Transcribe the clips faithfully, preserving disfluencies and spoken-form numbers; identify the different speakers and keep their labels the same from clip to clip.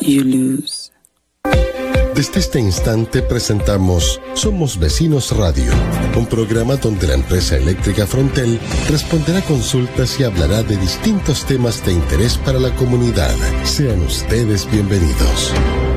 Speaker 1: you lose.
Speaker 2: Desde este instante presentamos Somos Vecinos Radio, un programa donde la empresa eléctrica Frontel responderá consultas y hablará de distintos temas de interés para la comunidad. Sean ustedes bienvenidos.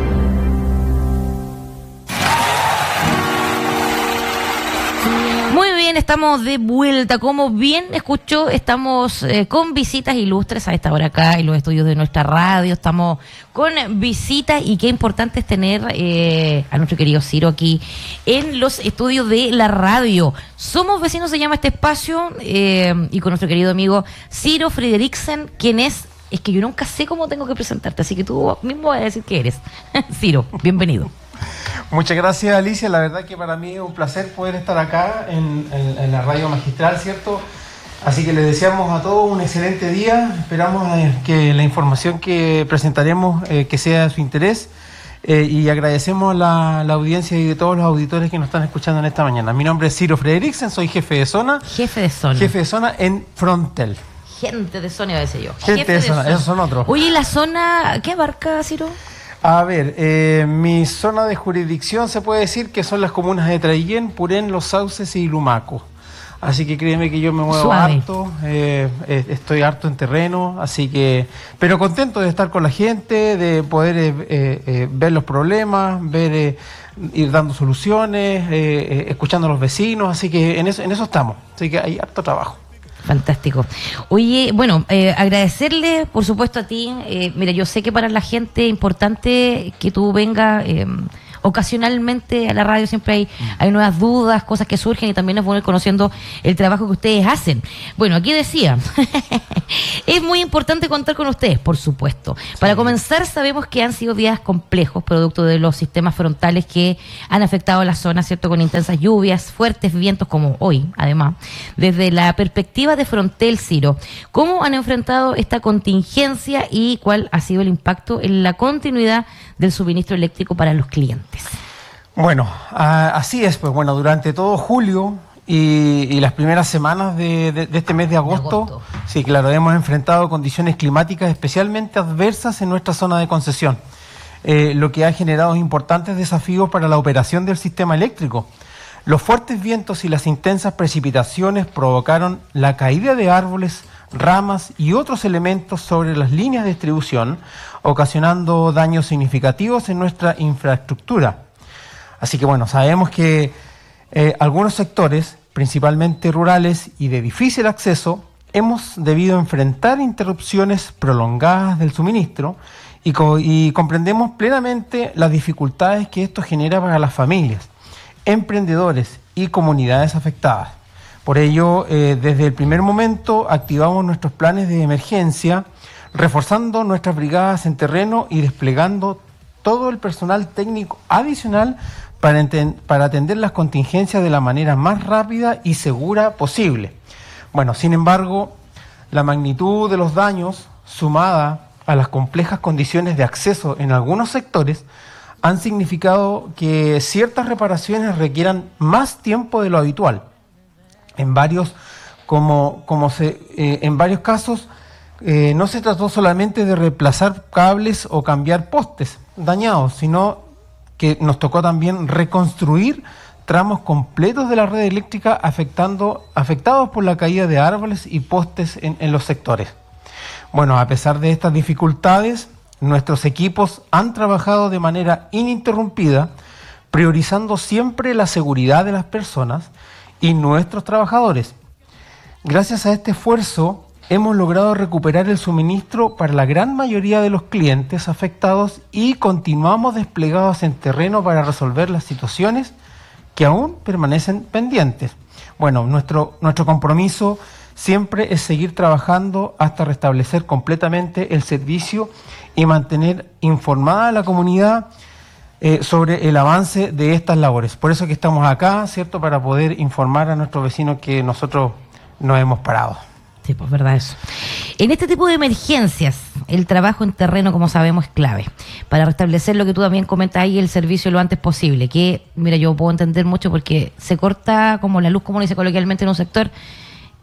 Speaker 3: Muy bien, estamos de vuelta. Como bien escuchó, estamos eh, con visitas ilustres a esta hora acá en los estudios de nuestra radio. Estamos con visitas y qué importante es tener eh, a nuestro querido Ciro aquí en los estudios de la radio. Somos Vecinos, se llama este espacio, eh, y con nuestro querido amigo Ciro Frederiksen, quien es, es que yo nunca sé cómo tengo que presentarte, así que tú mismo vas a decir que eres. Ciro, bienvenido.
Speaker 4: Muchas gracias, Alicia. La verdad que para mí es un placer poder estar acá en, en, en la radio magistral, ¿cierto? Así que les deseamos a todos un excelente día. Esperamos eh, que la información que presentaremos eh, que sea de su interés, eh, y agradecemos la, la audiencia y de todos los auditores que nos están escuchando en esta mañana. Mi nombre es Ciro Frederiksen, soy jefe de zona.
Speaker 3: Jefe de zona.
Speaker 4: Jefe de zona en Frontel.
Speaker 3: Gente de zona, iba a decir yo.
Speaker 4: Gente
Speaker 3: Jefe
Speaker 4: de,
Speaker 3: de
Speaker 4: zona,
Speaker 3: zona,
Speaker 4: esos son otros.
Speaker 3: Oye, ¿y la zona qué abarca, Ciro?
Speaker 4: A ver, eh, mi zona de jurisdicción se puede decir que son las comunas de Traillén, Purén, Los Sauces y Lumaco. Así que créeme que yo me muevo
Speaker 3: Suave.
Speaker 4: harto, eh, eh, estoy harto en terreno, así que, pero contento de estar con la gente, de poder eh, eh, ver los problemas, ver, eh, ir dando soluciones, eh, eh, escuchando a los vecinos, así que en eso, en eso estamos, así que hay harto trabajo.
Speaker 3: Fantástico. Oye, bueno, eh, agradecerle, por supuesto, a ti. Eh, mira, yo sé que para la gente es importante que tú vengas eh, ocasionalmente a la radio. Siempre hay, hay nuevas dudas, cosas que surgen, y también es bueno ir conociendo el trabajo que ustedes hacen. Bueno, aquí decía, es muy importante contar con ustedes, por supuesto. Para sí. comenzar, sabemos que han sido días complejos, producto de los sistemas frontales que han afectado a la zona, ¿cierto? Con intensas lluvias, fuertes vientos, como hoy, además. Desde la perspectiva de Frontel, Ciro, ¿cómo han enfrentado esta contingencia y cuál ha sido el impacto en la continuidad del suministro eléctrico para los clientes?
Speaker 4: Bueno, uh, así es, pues bueno, durante todo julio y, y las primeras semanas de, de, de este mes de agosto, de agosto, sí, claro, hemos enfrentado condiciones climáticas especialmente adversas en nuestra zona de concesión, eh, lo que ha generado importantes desafíos para la operación del sistema eléctrico. Los fuertes vientos y las intensas precipitaciones provocaron la caída de árboles, ramas y otros elementos sobre las líneas de distribución, ocasionando daños significativos en nuestra infraestructura. Así que bueno, sabemos que eh, algunos sectores, principalmente rurales y de difícil acceso, hemos debido enfrentar interrupciones prolongadas del suministro y, co- y comprendemos plenamente las dificultades que esto genera para las familias, emprendedores y comunidades afectadas. Por ello, eh, desde el primer momento activamos nuestros planes de emergencia, reforzando nuestras brigadas en terreno y desplegando todo el personal técnico adicional para, enten- para atender las contingencias de la manera más rápida y segura posible. Bueno, sin embargo, la magnitud de los daños, sumada a las complejas condiciones de acceso en algunos sectores, han significado que ciertas reparaciones requieran más tiempo de lo habitual. En varios, como, como se, eh, en varios casos, eh, no se trató solamente de reemplazar cables o cambiar postes dañados, sino que nos tocó también reconstruir tramos completos de la red eléctrica afectando, afectados por la caída de árboles y postes en, en los sectores. Bueno, a pesar de estas dificultades, nuestros equipos han trabajado de manera ininterrumpida, priorizando siempre la seguridad de las personas y nuestros trabajadores. Gracias a este esfuerzo, hemos logrado recuperar el suministro para la gran mayoría de los clientes afectados y continuamos desplegados en terreno para resolver las situaciones que aún permanecen pendientes. Bueno, nuestro, nuestro compromiso siempre es seguir trabajando hasta restablecer completamente el servicio y mantener informada a la comunidad eh, sobre el avance de estas labores. Por eso que estamos acá, ¿cierto?, para poder informar a nuestros vecinos que nosotros no hemos parado.
Speaker 3: Sí, pues verdad eso. En este tipo de emergencias, el trabajo en terreno, como sabemos, es clave para restablecer lo que tú también comentas ahí, el servicio lo antes posible. Que, mira, yo puedo entender mucho porque se corta como la luz, como lo dice coloquialmente, en un sector,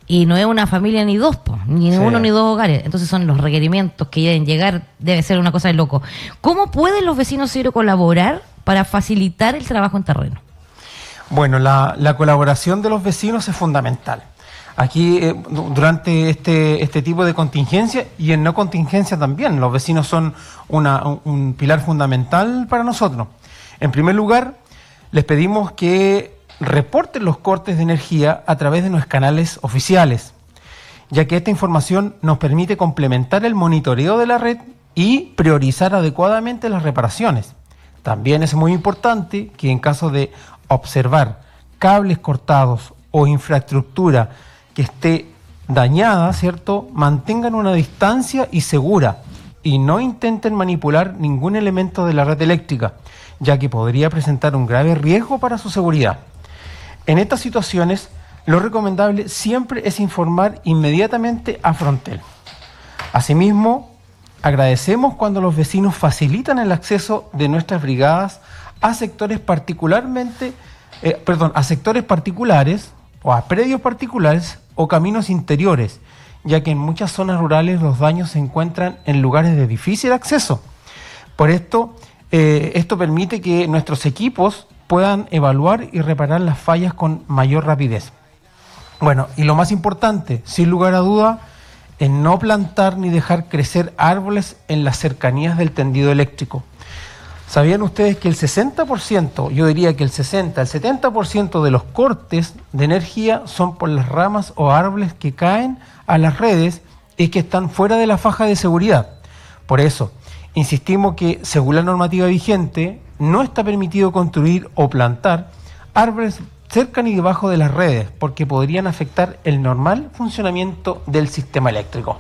Speaker 3: Y no es una familia ni dos, po, ni
Speaker 4: Sí.
Speaker 3: uno ni dos hogares. Entonces son los requerimientos que deben llegar, debe ser una cosa de loco. ¿Cómo pueden los vecinos Cedro colaborar para facilitar el trabajo en terreno?
Speaker 4: Bueno, la, la colaboración de los vecinos es fundamental. Aquí, eh, durante este, este tipo de contingencia y en no contingencia también, los vecinos son una, un, un pilar fundamental para nosotros. En primer lugar, les pedimos que reporten los cortes de energía a través de nuestros canales oficiales, ya que esta información nos permite complementar el monitoreo de la red y priorizar adecuadamente las reparaciones. También es muy importante que en caso de observar cables cortados o infraestructura que esté dañada, ¿cierto?, mantengan una distancia y segura y no intenten manipular ningún elemento de la red eléctrica, ya que podría presentar un grave riesgo para su seguridad. En estas situaciones, lo recomendable siempre es informar inmediatamente a Frontel. Asimismo, agradecemos cuando los vecinos facilitan el acceso de nuestras brigadas a sectores particularmente, eh, perdón, a sectores particulares o a predios particulares o caminos interiores, ya que en muchas zonas rurales los daños se encuentran en lugares de difícil acceso. Por esto, eh, esto permite que nuestros equipos puedan evaluar y reparar las fallas con mayor rapidez. Bueno, y lo más importante, sin lugar a duda, es no plantar ni dejar crecer árboles en las cercanías del tendido eléctrico. ¿Sabían ustedes que el sesenta por ciento, yo diría que el sesenta, el setenta por ciento de los cortes de energía son por las ramas o árboles que caen a las redes y que están fuera de la faja de seguridad? Por eso, insistimos que, según la normativa vigente, no está permitido construir o plantar árboles cerca ni debajo de las redes, porque podrían afectar el normal funcionamiento del sistema eléctrico.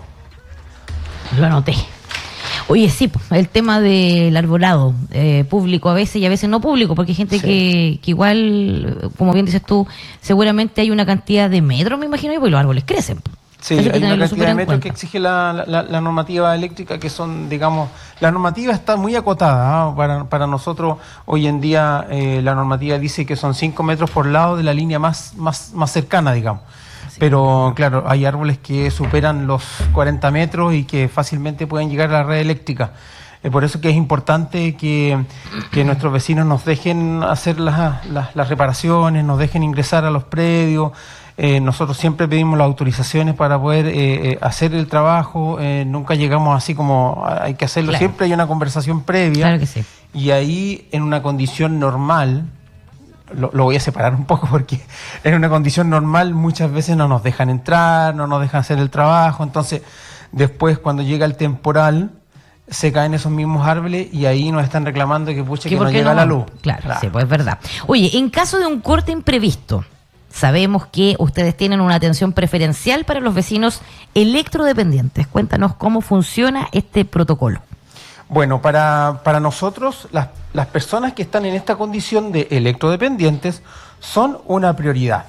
Speaker 3: Lo anoté. Oye, sí, el tema del arbolado, eh, público a veces y a veces no público, porque hay gente sí. que, que igual, como bien dices tú, seguramente hay una cantidad de metros, me imagino, y pues los árboles crecen.
Speaker 4: Sí, hay una cantidad de metros que exige la, la, la normativa eléctrica, que son, digamos, la normativa está muy acotada, ¿eh? para, para nosotros hoy en día eh, la normativa dice que son cinco metros por lado de la línea más, más, más cercana, digamos. Sí. Pero claro, hay árboles que superan los cuarenta metros y que fácilmente pueden llegar a la red eléctrica. Eh, por eso que es importante que, que nuestros vecinos nos dejen hacer las, las, las reparaciones, nos dejen ingresar a los predios. Eh, nosotros siempre pedimos las autorizaciones para poder eh, eh, hacer el trabajo, eh, nunca llegamos así como hay que hacerlo, claro. Siempre hay una conversación previa,
Speaker 3: claro que sí.
Speaker 4: Y ahí en una condición normal, lo, lo voy a separar un poco porque en una condición normal muchas veces no nos dejan entrar, no nos dejan hacer el trabajo, entonces después cuando llega el temporal se caen esos mismos árboles y ahí nos están reclamando que pucha que no llega no? la luz.
Speaker 3: Claro, claro, sí, pues es verdad. Oye, en caso de un corte imprevisto, sabemos que ustedes tienen una atención preferencial para los vecinos electrodependientes. Cuéntanos cómo funciona este protocolo.
Speaker 4: Bueno, para, para nosotros, las, las personas que están en esta condición de electrodependientes son una prioridad.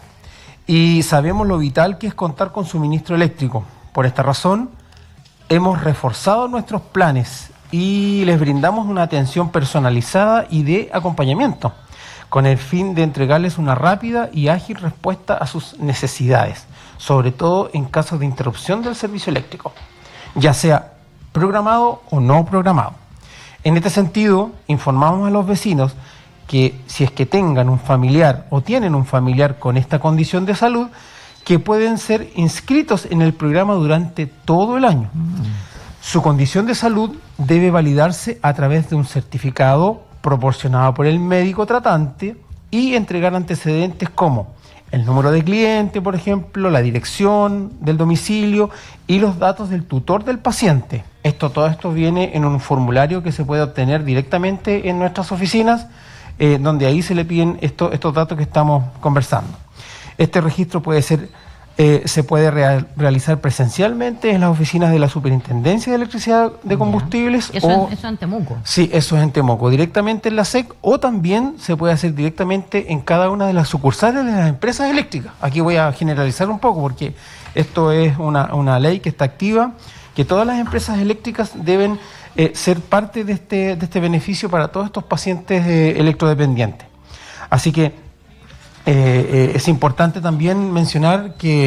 Speaker 4: Y sabemos lo vital que es contar con suministro eléctrico. Por esta razón, hemos reforzado nuestros planes y les brindamos una atención personalizada y de acompañamiento, con el fin de entregarles una rápida y ágil respuesta a sus necesidades, sobre todo en casos de interrupción del servicio eléctrico, ya sea programado o no programado. En este sentido, informamos a los vecinos que si es que tengan un familiar o tienen un familiar con esta condición de salud, que pueden ser inscritos en el programa durante todo el año. Mm. Su condición de salud debe validarse a través de un certificado proporcionado por el médico tratante y entregar antecedentes como el número de cliente, por ejemplo, la dirección del domicilio y los datos del tutor del paciente. Esto, todo esto viene en un formulario que se puede obtener directamente en nuestras oficinas, eh, donde ahí se le piden esto, estos datos que estamos conversando. Este registro puede ser Eh, se puede real, realizar presencialmente en las oficinas de la Superintendencia de Electricidad de Combustibles.
Speaker 3: Eso,
Speaker 4: o,
Speaker 3: eso en Temuco.
Speaker 4: Sí, eso es en Temuco, directamente en la S E C, o también se puede hacer directamente en cada una de las sucursales de las empresas eléctricas. Aquí voy a generalizar un poco porque esto es una, una ley que está activa, que todas las empresas eléctricas deben eh, ser parte de este, de este beneficio para todos estos pacientes eh, electrodependientes. Así que Eh, eh, es importante también mencionar que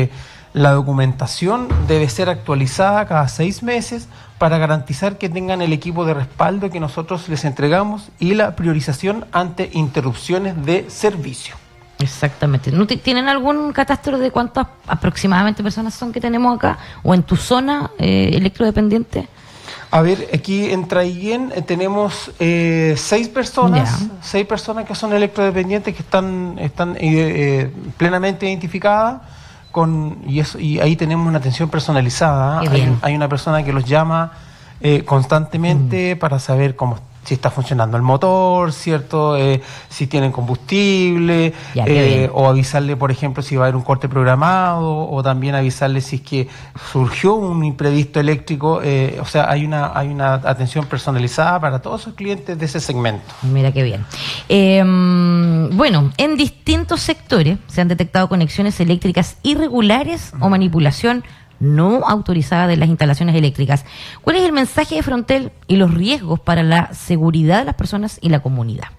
Speaker 4: La documentación debe ser actualizada cada seis meses para garantizar que tengan el equipo de respaldo que nosotros les entregamos y la priorización ante interrupciones de servicio.
Speaker 3: Exactamente. ¿No te, ¿Tienen algún catastro de cuántas aproximadamente personas son que tenemos acá? ¿O en tu zona eh, electrodependiente?
Speaker 4: A ver, aquí en Traiguén eh, tenemos eh, seis personas,
Speaker 3: Ya.
Speaker 4: seis personas que son electrodependientes que están, están eh, eh, plenamente identificadas con y eso y ahí tenemos una atención personalizada.
Speaker 3: Qué
Speaker 4: Hay,
Speaker 3: bien.
Speaker 4: hay una persona que los llama eh, constantemente mm. para saber cómo si está funcionando el motor, ¿cierto? Eh, si tienen combustible,
Speaker 3: Ya,
Speaker 4: eh, o avisarle, por ejemplo, si va a haber un corte programado, o también avisarle si es que surgió un imprevisto eléctrico. Eh, o sea, hay una hay una atención personalizada para todos esos clientes de ese segmento.
Speaker 3: Mira qué bien. Eh, bueno, en distintos sectores se han detectado conexiones eléctricas irregulares o manipulación no autorizada de las instalaciones eléctricas. ¿Cuál es el mensaje de Frontel y los riesgos para la seguridad de las personas y la comunidad?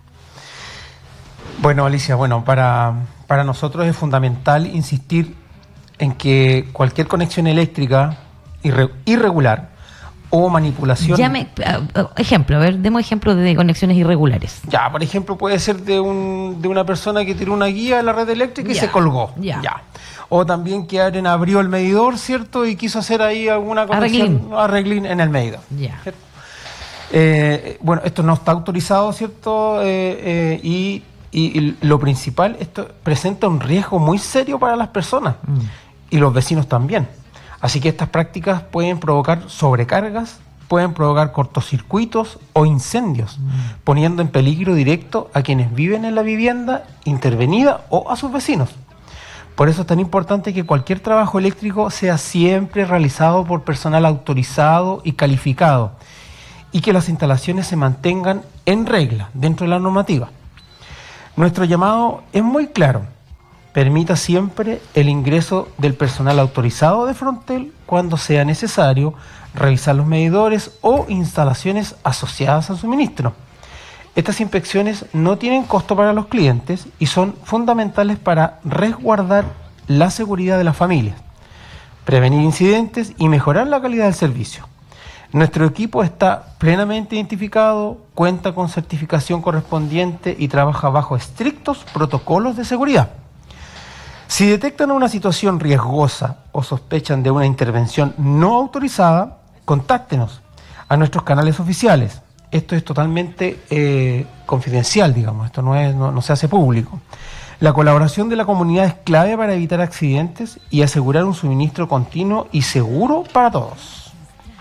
Speaker 4: Bueno, Alicia, bueno, para, para nosotros es fundamental insistir en que cualquier conexión eléctrica irre, irregular o manipulación...
Speaker 3: Llame, uh, uh, ejemplo, a ver, demos ejemplo de conexiones irregulares.
Speaker 4: Ya, por ejemplo, puede ser de, un, de una persona que tiró una guía a la red eléctrica y
Speaker 3: Ya,
Speaker 4: se colgó.
Speaker 3: ya.
Speaker 4: Ya. O también que alguien abrió el medidor, ¿cierto? Y quiso hacer ahí alguna conexión,
Speaker 3: Arreglín.
Speaker 4: arreglín en el medidor.
Speaker 3: Ya.
Speaker 4: Eh, bueno, esto no está autorizado, ¿cierto? Eh, eh, y, y, y lo principal, esto presenta un riesgo muy serio para las personas
Speaker 3: Mm.
Speaker 4: y los vecinos también. Así que estas prácticas pueden provocar sobrecargas, pueden provocar cortocircuitos o incendios, mm. poniendo en peligro directo a quienes viven en la vivienda intervenida o a sus vecinos. Por eso es tan importante que cualquier trabajo eléctrico sea siempre realizado por personal autorizado y calificado y que las instalaciones se mantengan en regla dentro de la normativa. Nuestro llamado es muy claro. Permita siempre el ingreso del personal autorizado de Frontel cuando sea necesario revisar los medidores o instalaciones asociadas al suministro. Estas inspecciones no tienen costo para los clientes y son fundamentales para resguardar la seguridad de las familias, prevenir incidentes y mejorar la calidad del servicio. Nuestro equipo está plenamente identificado, cuenta con certificación correspondiente y trabaja bajo estrictos protocolos de seguridad. Si detectan una situación riesgosa o sospechan de una intervención no autorizada, contáctenos a nuestros canales oficiales. Esto es totalmente eh, confidencial, digamos, esto no, es, no, no se hace público. La colaboración de la comunidad es clave para evitar accidentes y asegurar un suministro continuo y seguro para todos.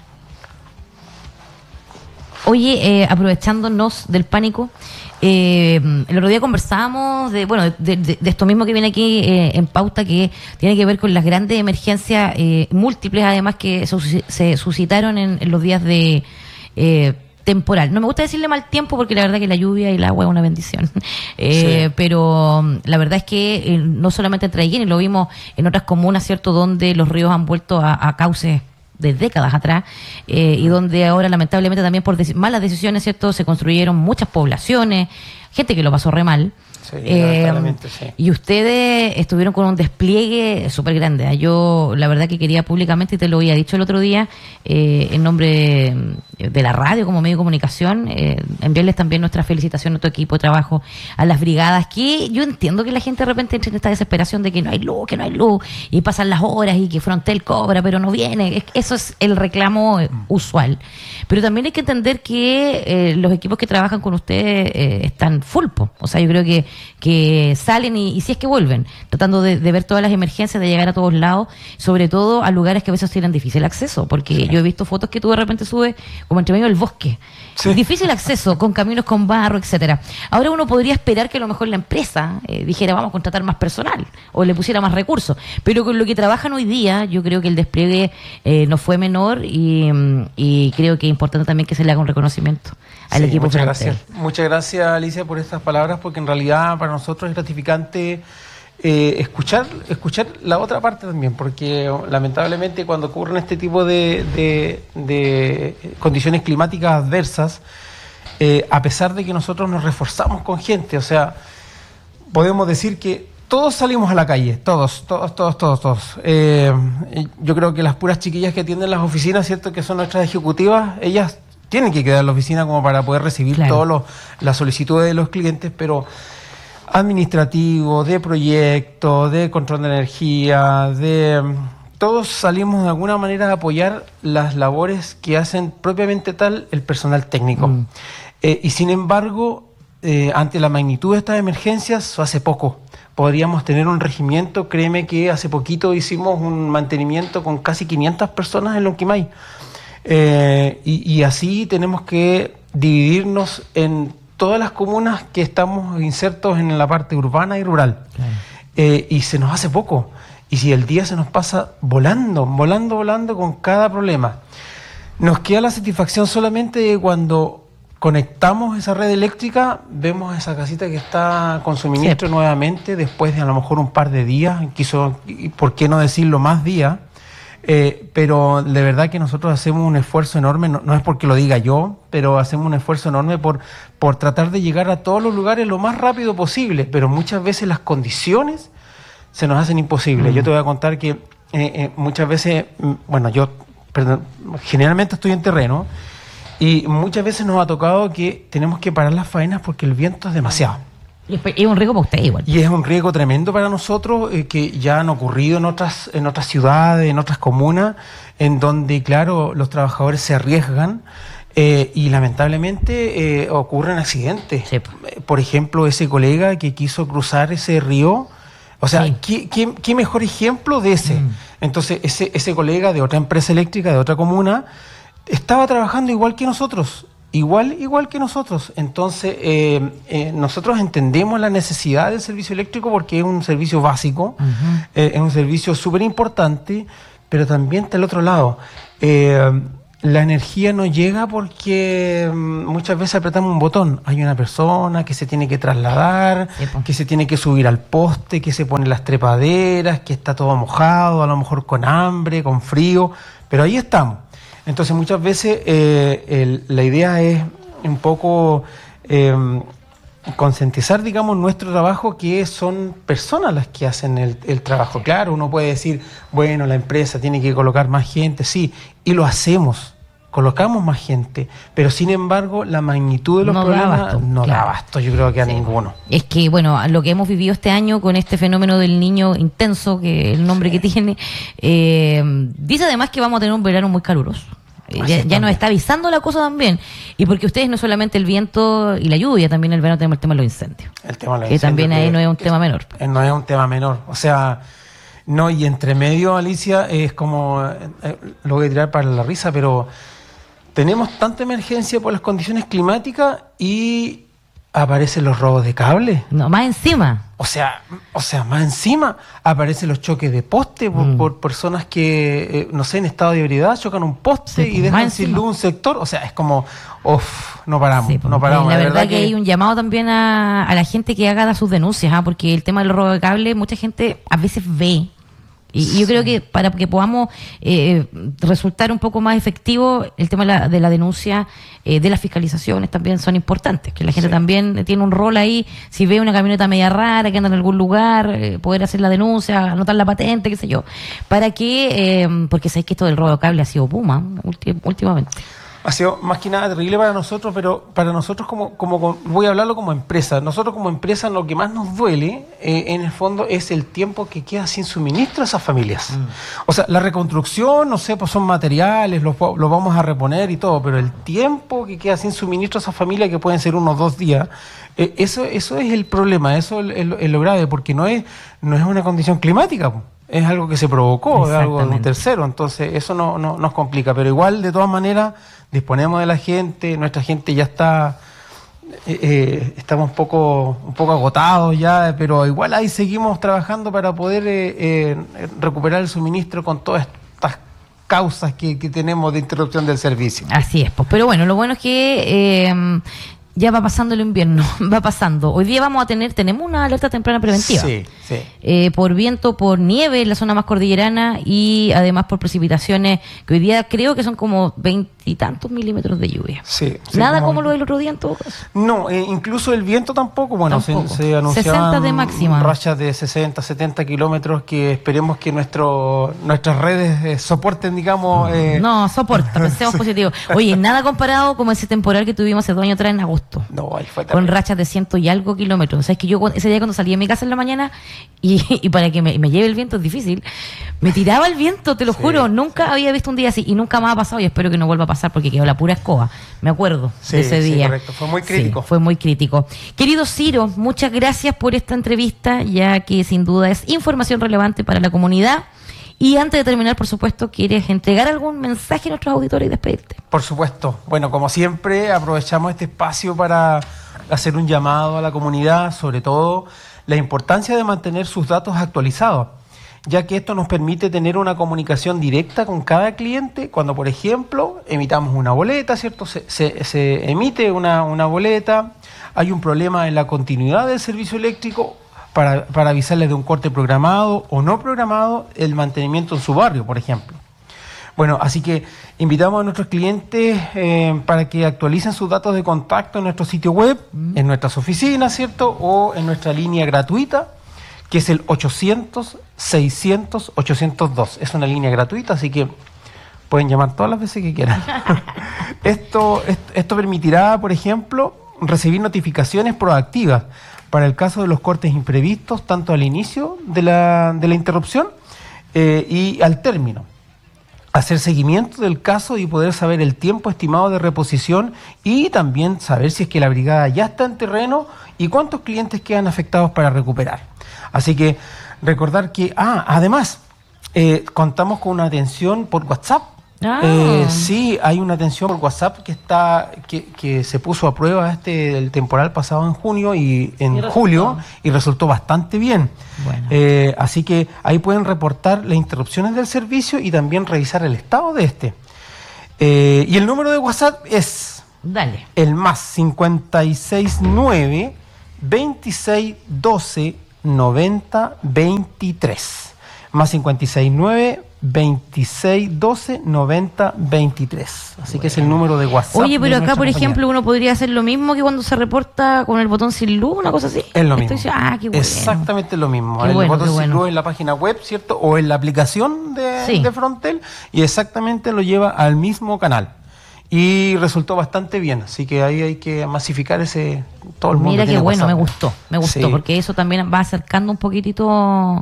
Speaker 3: Oye, eh, aprovechándonos del pánico, eh, el otro día conversábamos de, bueno, de, de, de esto mismo que viene aquí eh, en pauta, que tiene que ver con las grandes emergencias eh, múltiples, además, que se, se suscitaron en, en los días de eh, temporal. No me gusta decirle mal tiempo porque la verdad que la lluvia y el agua es una bendición. Eh, sí. Pero la verdad es que eh, no solamente en Traiguén, y lo vimos en otras comunas, ¿cierto?, donde los ríos han vuelto a, a cauces de décadas atrás, eh, y donde ahora lamentablemente también por dec- malas decisiones, ¿cierto?, se construyeron muchas poblaciones, gente que lo pasó re mal.
Speaker 4: Sí,
Speaker 3: eh,
Speaker 4: sí.
Speaker 3: Y ustedes estuvieron con un despliegue súper grande. Yo la verdad que quería públicamente, y te lo había dicho el otro día, eh, en nombre de la radio como medio de comunicación, eh, enviarles también nuestra felicitación a tu equipo de trabajo, a las brigadas, que yo entiendo que la gente de repente entra en esta desesperación de que no hay luz, que no hay luz, y pasan las horas y que Frontel cobra pero no viene. Eso es el reclamo eh, usual. Pero también hay que entender que eh, los equipos que trabajan con ustedes eh, están full, po. O sea, yo creo que que salen y, y si es que vuelven, tratando de, de ver todas las emergencias, de llegar a todos lados, sobre todo a lugares que a veces tienen difícil acceso, porque sí. Yo he visto fotos que tú de repente subes como entre medio del bosque, sí. Difícil acceso, con caminos con barro, etcétera. Ahora uno podría esperar que a lo mejor la empresa eh, dijera vamos a contratar más personal o le pusiera más recursos, pero con lo que trabajan hoy día, yo creo que el despliegue eh, no fue menor, y, y creo que es importante también que se le haga un reconocimiento al
Speaker 4: sí,
Speaker 3: equipo.
Speaker 4: Muchas
Speaker 3: Frontel.
Speaker 4: gracias. Muchas gracias, Alicia, por estas palabras, porque en realidad para nosotros es gratificante eh, escuchar escuchar la otra parte también, porque lamentablemente cuando ocurren este tipo de, de, de condiciones climáticas adversas, eh, a pesar de que nosotros nos reforzamos con gente, o sea, podemos decir que Todos salimos a la calle, todos, todos, todos, todos, todos. Eh, yo creo que las puras chiquillas que atienden las oficinas, cierto, que son nuestras ejecutivas, ellas tienen que quedar en la oficina como para poder recibir claro. todas las solicitudes de los clientes, pero administrativo, de proyecto, de control de energía, de todos salimos de alguna manera a apoyar las labores que hacen propiamente tal el personal técnico. Mm. Eh, y sin embargo, eh, ante la magnitud de estas emergencias, hace poco podríamos tener un regimiento. Créeme que hace poquito hicimos un mantenimiento con casi quinientas personas en Lonquimay. Eh, y, y así tenemos que dividirnos en todas las comunas que estamos insertos en la parte urbana y rural. Claro. Eh, y se nos hace poco. Y si el día se nos pasa volando, volando, volando con cada problema. Nos queda la satisfacción solamente de cuando conectamos esa red eléctrica, vemos esa casita que está con suministro sí. nuevamente, después de a lo mejor un par de días, quiso, ¿por qué no decirlo más días? Eh, pero de verdad que nosotros hacemos un esfuerzo enorme, no, no es porque lo diga yo, pero hacemos un esfuerzo enorme por, por tratar de llegar a todos los lugares lo más rápido posible, pero muchas veces las condiciones se nos hacen imposibles. Mm. Yo te voy a contar que eh, eh, muchas veces, bueno, yo perdón, generalmente estoy en terreno, y muchas veces nos ha tocado que tenemos que parar las faenas porque el viento es demasiado.
Speaker 3: Y es un riesgo para usted igual.
Speaker 4: Y es un riesgo tremendo para nosotros, eh, que ya han ocurrido en otras, en otras ciudades, en otras comunas, en donde, claro, los trabajadores se arriesgan eh, y lamentablemente eh, ocurren accidentes. Sí. Por ejemplo, ese colega que quiso cruzar ese río, o sea, sí. ¿qué, qué, qué mejor ejemplo de ese? Mm. Entonces, ese, ese colega de otra empresa eléctrica, de otra comuna, estaba trabajando igual que nosotros, igual, igual que nosotros. Entonces, eh, eh, nosotros entendemos la necesidad del servicio eléctrico porque es un servicio básico, uh-huh. eh, es un servicio súper importante, pero también está el otro lado. Eh, la energía no llega porque muchas veces apretamos un botón. Hay una persona que se tiene que trasladar, Epa. que se tiene que subir al poste, que se pone las trepaderas, que está todo mojado, a lo mejor con hambre, con frío, pero ahí estamos. Entonces muchas veces eh, el, la idea es un poco eh, concientizar, digamos, nuestro trabajo, que son personas las que hacen el, el trabajo. Claro, uno puede decir, bueno, la empresa tiene que colocar más gente, sí, y lo hacemos, colocamos más gente, pero sin embargo la magnitud de los no problemas da abasto, no claro. da abasto, yo creo que a sí. ninguno.
Speaker 3: Es que, bueno, lo que hemos vivido este año con este fenómeno del niño intenso, que es el nombre sí. que tiene, eh, dice además que vamos a tener un verano muy caluroso. Ya, ya nos está avisando la cosa también. Y porque ustedes no solamente el viento y la lluvia, también el verano tenemos el tema de los incendios.
Speaker 4: El tema de los
Speaker 3: que
Speaker 4: incendios. Que
Speaker 3: también ahí
Speaker 4: que,
Speaker 3: no es un tema menor.
Speaker 4: No es un tema menor. O sea, no, y entre medio, Alicia, es como, eh, lo voy a tirar para la risa, pero tenemos tanta emergencia por las condiciones climáticas y aparecen los robos de cable.
Speaker 3: No, más encima.
Speaker 4: O sea, o sea, más encima aparecen los choques de poste por, mm. por personas que, eh, no sé, en estado de ebriedad, chocan un poste sí, y dejan sin luz un sector. O sea, es como, uff, no paramos, sí, no paramos.
Speaker 3: La, la verdad, verdad que, que hay un llamado también a, a la gente que haga sus denuncias, ¿eh? Porque el tema del robo de cable, mucha gente a veces ve. Y, y yo creo que para que podamos eh, resultar un poco más efectivo, el tema de la, de la denuncia, eh, de las fiscalizaciones también son importantes, que la gente sí. también tiene un rol ahí, si ve una camioneta media rara que anda en algún lugar, eh, poder hacer la denuncia, anotar la patente, qué sé yo, para que, eh, porque sabéis que esto del robo de cable ha sido puma ulti- últimamente.
Speaker 4: Ha sido más que nada terrible para nosotros, pero para nosotros como, como, como voy a hablarlo como empresa, nosotros como empresa lo que más nos duele eh, en el fondo es el tiempo que queda sin suministro a esas familias. Mm. O sea, la reconstrucción, no sé, pues son materiales, los, los vamos a reponer y todo, pero el tiempo que queda sin suministro a esas familias, que pueden ser unos dos días, eh, eso, eso es el problema, eso es, es, es lo grave, porque no es, no es una condición climática, es algo que se provocó, es algo de un tercero, entonces eso no, no nos complica, pero igual de todas maneras disponemos de la gente, nuestra gente ya está, eh, eh, estamos un poco, un poco agotados ya, pero igual ahí seguimos trabajando para poder eh, eh, recuperar el suministro con todas estas causas que, que tenemos de interrupción del servicio.
Speaker 3: Así es, pues, pero bueno, lo bueno es que... Eh, ya va pasando el invierno, va pasando. Hoy día vamos a tener, tenemos una alerta temprana preventiva.
Speaker 4: Sí, sí.
Speaker 3: Eh, por viento, por nieve en la zona más cordillerana y además por precipitaciones que hoy día creo que son como veintitantos milímetros de lluvia.
Speaker 4: Sí, sí,
Speaker 3: Nada
Speaker 4: como...
Speaker 3: como lo del otro día en todo caso.
Speaker 4: No, eh, incluso el viento tampoco. Bueno,
Speaker 3: Tampoco.
Speaker 4: se, se anunciaban
Speaker 3: sesenta de máxima.
Speaker 4: rachas de sesenta, setenta kilómetros que esperemos que nuestro, nuestras redes eh, soporten, digamos. Eh...
Speaker 3: No, soporta, pensemos positivo. Oye, nada comparado como ese temporal que tuvimos hace dos años atrás en agosto.
Speaker 4: No, ahí fue
Speaker 3: con
Speaker 4: también.
Speaker 3: rachas de ciento y algo kilómetros. O sea, es que yo ese día cuando salí de mi casa en la mañana y, y para que me, me lleve el viento es difícil, me tiraba el viento, te lo
Speaker 4: Sí,
Speaker 3: juro. Nunca
Speaker 4: sí.
Speaker 3: había visto un día así y nunca más ha pasado y espero que no vuelva a pasar porque quedó la pura escoba. Me acuerdo
Speaker 4: Sí,
Speaker 3: de ese
Speaker 4: sí,
Speaker 3: día.
Speaker 4: correcto. Fue muy crítico.
Speaker 3: Sí, fue muy crítico. Querido Ciro, muchas gracias por esta entrevista, ya que sin duda es información relevante para la comunidad. Y antes de terminar, por supuesto, ¿quieres entregar algún mensaje a nuestros auditores y despedirte?
Speaker 4: Por supuesto. Bueno, como siempre, aprovechamos este espacio para hacer un llamado a la comunidad, sobre todo la importancia de mantener sus datos actualizados, ya que esto nos permite tener una comunicación directa con cada cliente cuando, por ejemplo, emitamos una boleta, ¿cierto? Se, se, se emite una, una boleta, hay un problema en la continuidad del servicio eléctrico, Para, para avisarles de un corte programado o no programado, el mantenimiento en su barrio, por ejemplo. Bueno, así que invitamos a nuestros clientes eh, para que actualicen sus datos de contacto en nuestro sitio web, mm. en nuestras oficinas, ¿cierto? O en nuestra línea gratuita, que es el ochocientos, seiscientos, ochocientos dos. Es una línea gratuita, así que pueden llamar todas las veces que quieran. esto, esto, esto permitirá, por ejemplo, recibir notificaciones proactivas para el caso de los cortes imprevistos, tanto al inicio de la, de la interrupción eh, y al término. Hacer seguimiento del caso y poder saber el tiempo estimado de reposición y también saber si es que la brigada ya está en terreno y cuántos clientes quedan afectados para recuperar. Así que recordar que, ah, además, eh, contamos con una atención por WhatsApp.
Speaker 3: Ah.
Speaker 4: Eh, sí, hay una atención por WhatsApp que está que, que se puso a prueba este el temporal pasado en junio y en
Speaker 3: ¿Y
Speaker 4: julio y resultó bastante bien.
Speaker 3: Bueno.
Speaker 4: Eh, así que ahí pueden reportar las interrupciones del servicio y también revisar el estado de este. Eh, y el número de WhatsApp es
Speaker 3: Dale.
Speaker 4: el más cincuenta y seis nueve, veintiséis doce, noventa, veintitrés. Más cincuenta y seis nueve, veintiséis doce, noventa, veintitrés. Así bueno. que es el número de WhatsApp.
Speaker 3: Oye, pero acá, por
Speaker 4: compañía.
Speaker 3: ejemplo, uno podría hacer lo mismo que cuando se reporta con el botón sin luz, una cosa así.
Speaker 4: Es lo mismo.
Speaker 3: Estoy, ah, qué bueno.
Speaker 4: Exactamente lo mismo.
Speaker 3: Qué
Speaker 4: el
Speaker 3: bueno,
Speaker 4: botón
Speaker 3: qué
Speaker 4: sin
Speaker 3: bueno.
Speaker 4: luz en la página web, ¿cierto? O en la aplicación de,
Speaker 3: Sí.
Speaker 4: de Frontel y exactamente lo lleva al mismo canal. Y resultó bastante bien, así que ahí hay que masificar ese todo el mundo.
Speaker 3: Mira qué bueno,
Speaker 4: WhatsApp.
Speaker 3: me gustó, me gustó,
Speaker 4: Sí.
Speaker 3: porque eso también va acercando un poquitito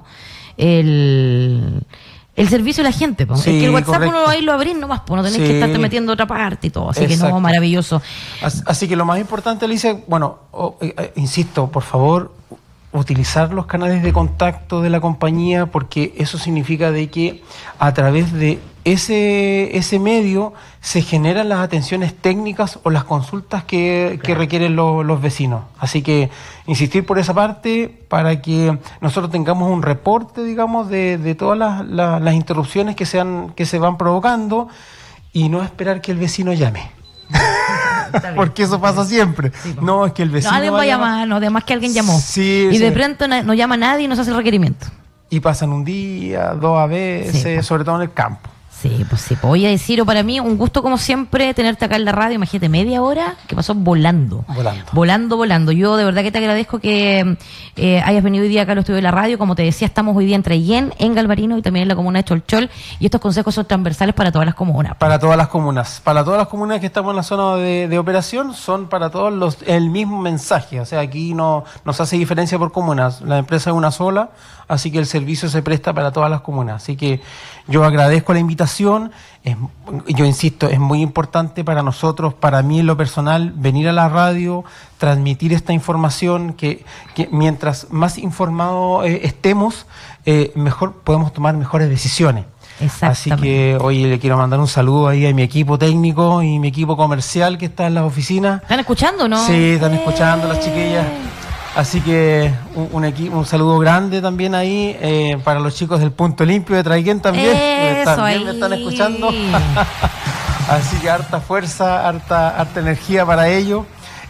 Speaker 3: el, el servicio a la gente. Po.
Speaker 4: Sí,
Speaker 3: es que el WhatsApp
Speaker 4: correcto.
Speaker 3: uno ahí lo abrís nomás, pues no tenés
Speaker 4: Sí.
Speaker 3: que estarte metiendo otra parte y todo, así que no,
Speaker 4: Exacto.
Speaker 3: maravilloso.
Speaker 4: As- Así que lo más importante, Alicia, bueno, oh, eh, eh, insisto, por favor, utilizar los canales de contacto de la compañía, porque eso significa de que a través de ese, ese medio se generan las atenciones técnicas o las consultas que,
Speaker 3: Claro.
Speaker 4: que requieren lo- los vecinos. Así que insistir por esa parte para que nosotros tengamos un reporte, digamos, de, de todas las, las, las interrupciones que, sean, que se van provocando y no esperar que el vecino llame.
Speaker 3: Está bien.
Speaker 4: Porque eso pasa siempre.
Speaker 3: Sí, po.
Speaker 4: No, es que el
Speaker 3: No,
Speaker 4: vecino
Speaker 3: alguien va a llamar, no, además que alguien llamó.
Speaker 4: Sí,
Speaker 3: y de
Speaker 4: sí.
Speaker 3: pronto na- no llama nadie y no se hace el requerimiento.
Speaker 4: Y pasan un día, dos a veces,
Speaker 3: Sí, po.
Speaker 4: sobre todo en el campo.
Speaker 3: Sí, pues sí. Pues oye, Ciro, para mí un gusto como siempre tenerte acá en la radio. Imagínate, media hora que pasó volando.
Speaker 4: Volando.
Speaker 3: Volando, volando. Yo de verdad que te agradezco que eh, hayas venido hoy día acá al estudio de la radio. Como te decía, estamos hoy día en Traillén, en Galvarino y también en la comuna de Cholchol. Y estos consejos son transversales para todas las comunas.
Speaker 4: Para todas las comunas. Para todas las comunas que estamos en la zona de, de operación, son para todos los el mismo mensaje. O sea, aquí no nos hace diferencia por comunas. La empresa es una sola, así que el servicio se presta para todas las comunas. Así que yo agradezco la invitación. Es, yo insisto, es muy importante para nosotros, para mí en lo personal, venir a la radio, transmitir esta información, que, que mientras más informados eh, estemos, eh, mejor podemos tomar mejores decisiones. Así
Speaker 3: Exactamente.
Speaker 4: que hoy le quiero mandar un saludo ahí a mi equipo técnico y mi equipo comercial que está en las oficinas.
Speaker 3: ¿Están escuchando o no?
Speaker 4: Sí, están
Speaker 3: Eh.
Speaker 4: escuchando las chiquillas. Así que un, un, equi- un saludo grande también ahí eh, para los chicos del Punto Limpio de Traiguén también. que
Speaker 3: Eso
Speaker 4: también
Speaker 3: ahí.
Speaker 4: me están escuchando. Así que harta fuerza, harta, harta energía para ellos.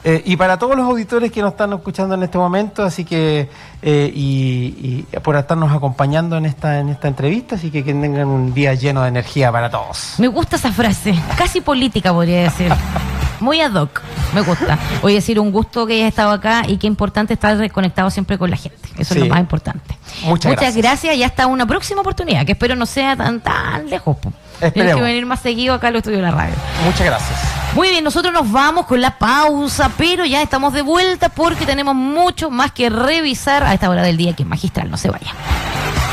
Speaker 4: Eh, y para todos los auditores que nos están escuchando en este momento, así que eh, y, y por estarnos acompañando en esta en esta entrevista, así que que tengan un día lleno de energía para todos.
Speaker 3: Me gusta esa frase, casi política podría decir. Muy ad hoc, me gusta. Voy a decir, un gusto que hayas estado acá y qué importante estar reconectado siempre con la gente. Eso sí, es lo más importante.
Speaker 4: Muchas,
Speaker 3: Muchas gracias. gracias y hasta una próxima oportunidad, que espero no sea tan tan lejos. Tienes que venir más seguido acá al estudio de la radio.
Speaker 4: Muchas gracias.
Speaker 3: Muy bien, nosotros nos vamos con la pausa, pero ya estamos de vuelta porque tenemos mucho más que revisar a esta hora del día, que es magistral. No se vayan.